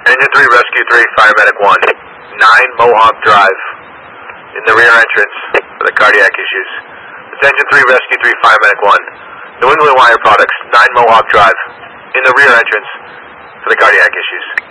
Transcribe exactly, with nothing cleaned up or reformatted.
Engine three, Rescue three, Fire Medic one. nine Mohawk Drive. In the rear entrance for the cardiac issues. Attention three, Rescue three, Fire Medic one. New England Wire Products, nine Mohawk Drive. In the rear entrance for the cardiac issues.